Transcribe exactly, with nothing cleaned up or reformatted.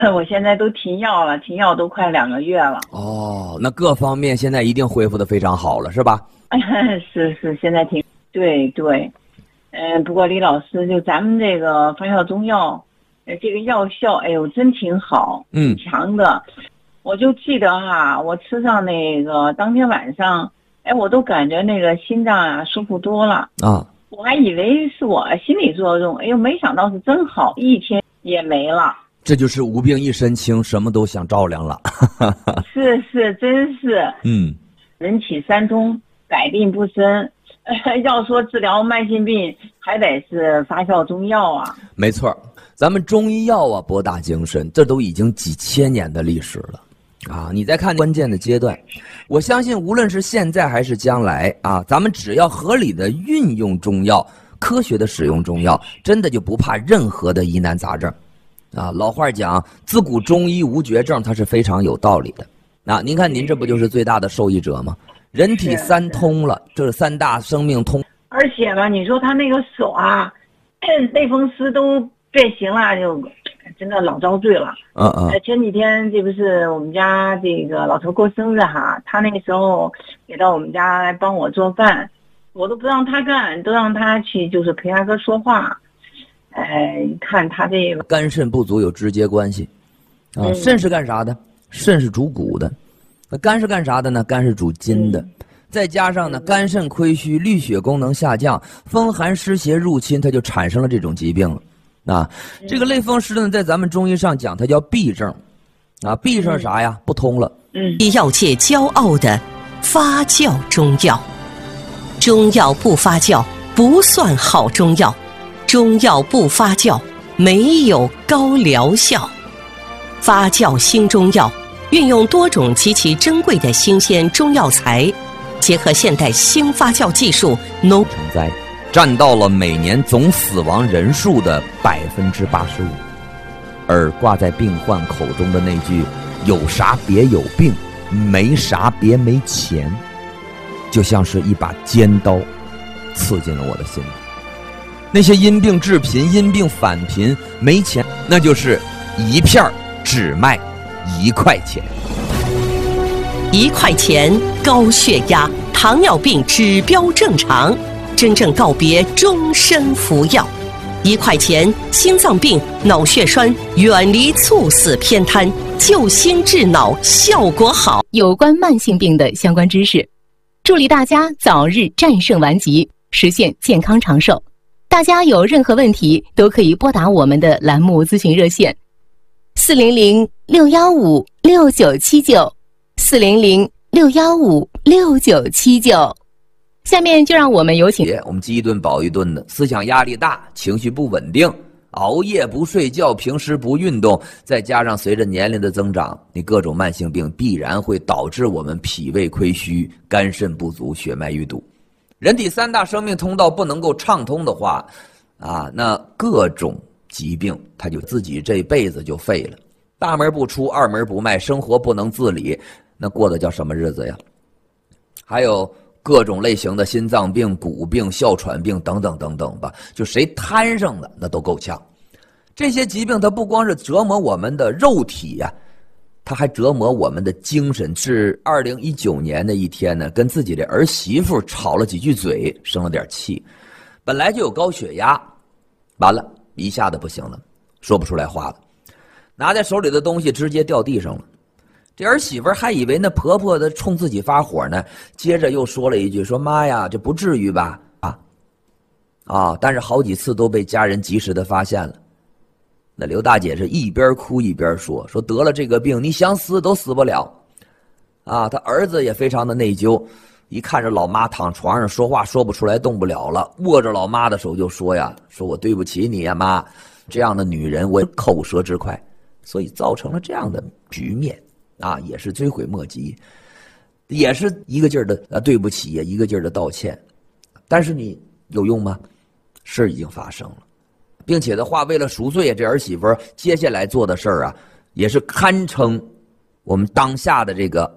我现在都停药了，停药都快两个月了。 哦，那各方面现在一定恢复得非常好了，是吧？ 是是，现在挺对对。嗯、呃，不过李老师，就咱们这个发酵中药，呃，这个药效，哎呦，真挺好， 嗯， 挺强的。我就记得哈、啊，我吃上那个当天晚上，哎，我都感觉那个心脏啊舒服多了啊。 我还以为是我心理作用，哎呦，没想到是真好，一天也没了。 这就是无病一身轻，什么都想照亮了。 是是，真是。 嗯， 人体三通，百病不生。呃，要说治疗慢性病，还得是发酵中药啊。 没错，咱们中医药啊博大精深，这都已经几千年的历史了。啊，你再看关键的阶段，我相信无论是现在还是将来啊，咱们只要合理的运用中药，科学的使用中药，真的就不怕任何的疑难杂症。啊，老话讲，自古中医无绝症，它是非常有道理的。啊，您看您这不就是最大的受益者吗？人体三通了，这是三大生命通。 而且吧，你说他那个手啊，类风湿都变形了，就真的老遭罪了。 嗯嗯。 呃，前几天这不是我们家这个老头过生日哈，他那个时候也到我们家来帮我做饭，我都不让他干，都让他去就是陪他哥说话。哎，你看他这个肝肾不足有直接关系啊。肾是干啥的？肾是主骨的。那肝是干啥的呢？肝是主筋的。再加上呢，肝肾亏虚，滤血功能下降，风寒湿邪入侵，它就产生了这种疾病了。啊，这个类风湿呢，在咱们中医上讲，它叫痹症。啊，痹症啥呀？不通了。 嗯，医药界骄傲的发酵中药，中药不发酵不算好中药，中药不发酵没有高疗效。发酵新中药运用多种极其珍贵的新鲜中药材，结合现代新发酵技术，农成灾，占到了每年总死亡人数的百分之八十五。而挂在病患口中的那句“有啥别有病，没啥别没钱”，就像是一把尖刀，刺进了我的心里。那些因病致贫、因病返贫、没钱，那就是一片只卖一块钱。 一块钱高血压、糖尿病指标正常，真正告别终身服药。一块钱心脏病、脑血栓远离猝死偏瘫，救心治脑效果好。 有关慢性病的相关知识，助力大家早日战胜顽疾，实现健康长寿。大家有任何问题都可以拨打我们的栏目咨询热线四零零六幺五六九七九四零零六幺五六九七九。下面就让我们有请我们饥一顿饱一顿的，思想压力大，情绪不稳定，熬夜不睡觉，平时不运动，再加上随着年龄的增长，你各种慢性病必然会导致我们脾胃亏虚、肝肾不足、血脉淤堵。人体三大生命通道不能够畅通的话，啊，那各种疾病它就自己这辈子就废了。大门不出，二门不迈，生活不能自理，那过的叫什么日子呀？还有各种类型的心脏病、骨病、哮喘病等等等等吧，就谁摊上的那都够呛。这些疾病它不光是折磨我们的肉体呀、啊，它还折磨我们的精神。是二零一九年的一天呢，跟自己的儿媳妇吵了几句嘴，生了点气。本来就有高血压，完了，一下子不行了，说不出来话了，拿在手里的东西直接掉地上了。这儿媳妇还以为那婆婆的冲自己发火呢，接着又说了一句，说妈呀，这不至于吧？啊啊！但是好几次都被家人及时的发现了。那刘大姐是一边哭一边说，说得了这个病，你想死都死不了。啊，她儿子也非常的内疚，一看着老妈躺床上说话说不出来，动不了了，握着老妈的手就说呀，说我对不起你呀妈，这样的女人我口舌之快，所以造成了这样的局面。啊，也是追悔莫及，也是一个劲儿的啊对不起呀，一个劲儿的道歉，但是你有用吗？事已经发生了，并且的话，为了赎罪，这儿媳妇接下来做的事儿啊，也是堪称我们当下的这个